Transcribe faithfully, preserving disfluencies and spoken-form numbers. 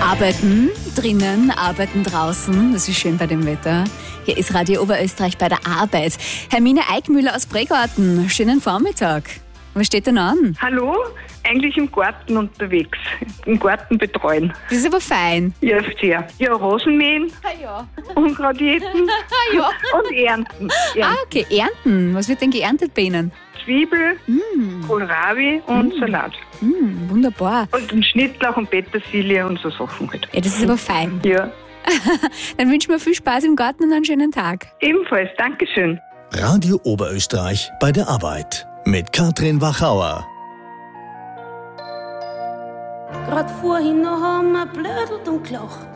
Arbeiten drinnen, arbeiten draußen. Das ist schön bei dem Wetter. Hier ist Radio Oberösterreich bei der Arbeit. Hermine Eickmüller aus Prägarten, schönen Vormittag. Was steht denn an? Hallo, eigentlich im Garten unterwegs, im Garten betreuen. Das ist aber fein. Ja, sehr. Ja, Rasenmähen, Ah ja. Unkraut jäten Ah ja. und ernten. Ah, ernten. okay, ernten. Was wird denn geerntet bei Ihnen? Zwiebel, Mm, Kohlrabi und Salat. mm, wunderbar. Und ein Schnittlauch und Petersilie und so Sachen halt. Ja, das ist aber fein. Ja, Dann wünschen wir viel Spaß im Garten und einen schönen Tag. ebenfalls. Dankeschön. Radio Oberösterreich bei der Arbeit mit Katrin Wachauer. Grad vorhin noch haben wir blödelt und gelacht.